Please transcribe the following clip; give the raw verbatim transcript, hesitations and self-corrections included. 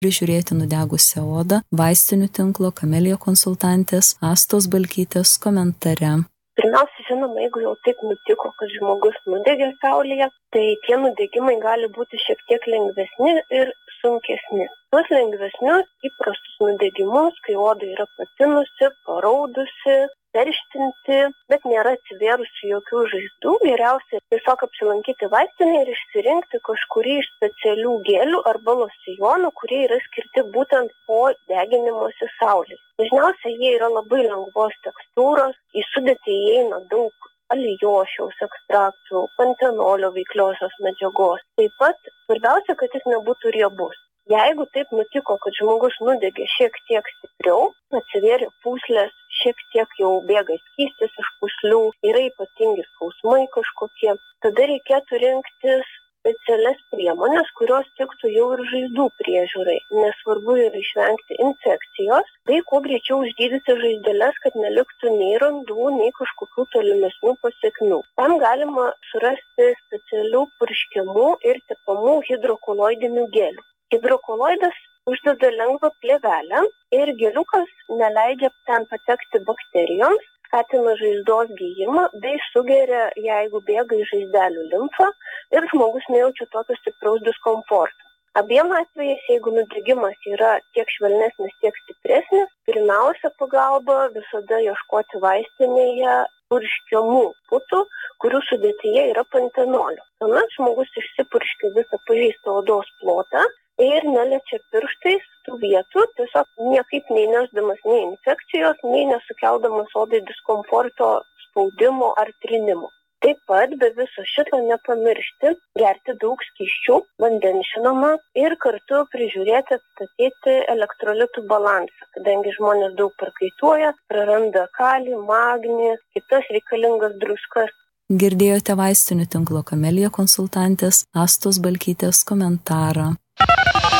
prižiūrėti nudegusią odą, vaistinių tinklo Kamelija konsultantės Astos Balkytės komentare. Pirmiausia, žinoma, jeigu jau taip nutiko, kad žmogus nudegė saulėje, tai tie nudegimai gali būti šiek tiek lengvesni ir sunkesni. Tuos lengvesnius įprastus nudegimus, kai oda yra patinusi, paraudusi, perštinti, bet nėra atsivėrusi jokių žaizdų, geriausia tiesiog apsilankyti vaistinėje ir išsirinkti kažkurį iš specialių gelių arba losijonų, kurie yra skirti būtent po deginimosi saulėje. Dažniausiai jie yra labai lengvos tekstūros, į sudėtį įeina daug alijošiaus ekstraktų, pantenolio veikliosios medžiagos. Taip pat svarbiausia, kad jis nebūtų riebus. Jeigu taip nutiko, kad žmogus nudegė šiek tiek stipriau, atsivėrė pūslės, šiek tiek jau bėga skystis iš pūslių, yra ypatingi skausmai kažkokie, tada reikėtų rinktis specialias priemonės, kurios tiktų jau ir žaizdų priežiūrai, nes svarbu yra išvengti infekcijos, bei kuo greičiau užgydyti žaizdeles, kad neliktų nei randų, nei kažkokių tolimesnių pasekmių. Tam galima surasti specialių purškiamų ir tepamų hidrokoloidinių gelių. Hidrokoloidas uždeda lengvą plėvelę ir geliukas neleidžia ten patekti bakterijoms, skatina žaizdos gijimą bei sugeria, jeigu bėga į žaizdelių limfą ir žmogus nejaučia tokio stipraus diskomforto. Abiem atvejais, jeigu nudegimas yra tiek švelnesnis, tiek stipresnis, pirmiausia pagalba visada ieškoti vaistinėje purškiamų putų, kurių sudėtyje yra pantenolio. Tuomet žmogus išsipurškia visą pažeistą odos plotą ir neliečia pirštais tų vietų, tiesiog niekaip neįnešdamas nei infekcijos, nei nesukeldamas odai diskomforto, spaudimo ar trinimo. Taip pat be viso šito nepamiršti gerti daug skysčių, vandens žinoma, ir kartu prižiūrėti, atstatyti elektrolitų balansą, kadangi žmonės daug prakaituoja, praranda kalį, magnį, kitas reikalingas druskas. Girdėjote vaistinių tinklo Kamelija konsultantės Astos Balkytės komentarą.